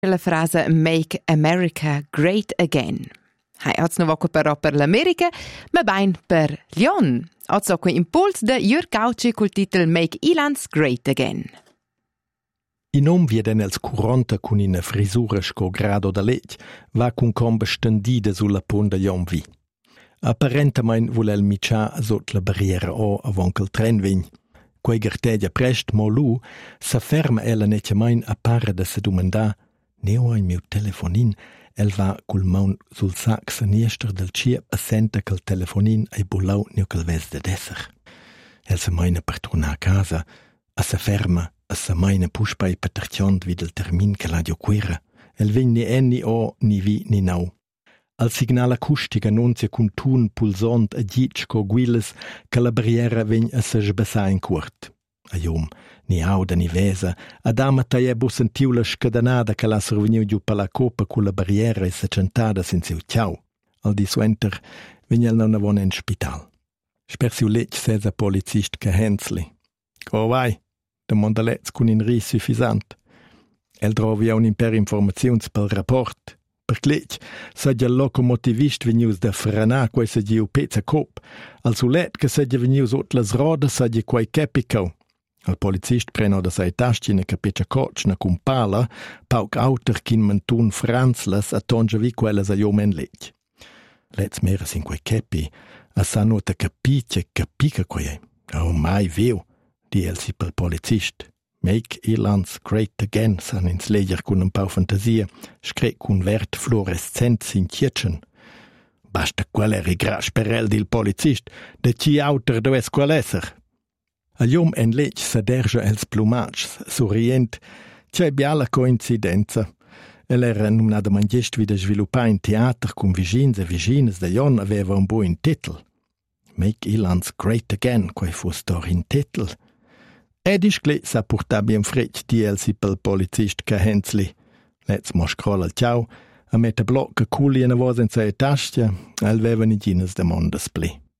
La frase «Make America Great Again». Hai az no voco però per l'America, ma bain per Lyon. Az so quei impuls de Jürg Gauci col titel «Make Ilanz Great Again». In om vieden els 40 cun ina frisura sco grado da leg, va cun comba stendida sulla ponda Jonvi. Apparentamain vul el mitjà sot la barriera o avon che il tren vegn. Quei gertegia prest mo lu, s'afferma ella netjamain a para da se domandà «Neo ai miu telefonin», el va cul maun sul sac saniester del ciep a senta che il telefonin ai bullau neo che il ves de desser. El se maina per tornar a casa, a s'afferma, a sa maina puspai paterciond vid il termin che la dioquera. El vegn ni enni o, ni vi, ni nau. Al signal acustic annunzia cun tun pulsont a gitsch co guilles che la barriera vegn a se sbessà in curt. A iom, ni auda ni vesa, a dama taie bo sentiu la scadanada che la surveniu giù per la copa cu la barriera e se centada sin siu ciao. Al di suenter vegn el non avon en spital. Sper siu lec sesa polizist che Hensli. Oh vai, demanda lez cun in ris suffisant. El drovia un imper informaziuns pel rapport. Per clec, segia il locomotivist vegnius da frenar quai segia u pezza cop. Al sulet che segia vegnius ot las rodas segia quai capicau. Al polizist preno da sai tascina che pecia cocna cum pala, pauc auter kin mentun franzlas a tongia vi quellas a jomen lec. Lez mera sin quai capi, a sa nota capice capica quai. Oh mai viu, di el si pel polizist. Make Irlands great again, san ins leger cun un pau fantasia, scre cun vert fluorescent sin chietschen. Basta quel eri grasch per el dil polizist, de ci auter does quel esser. A liom en lec s'adergia els plumats, sorrient, c'è biala coincidenza. El era numnada mangest vid a sviluppar in teater cun vigins e vigines de Jon aveva un buin titel. Make Irlands great again, quai fus dor in titel. Ed iscle sa portar bien frecch di el si pel polizist che Hensli. Let's mo scroll al ciao, a mette bloc che culi na voz in sa tascia, el veva ni ginas de mondas pli.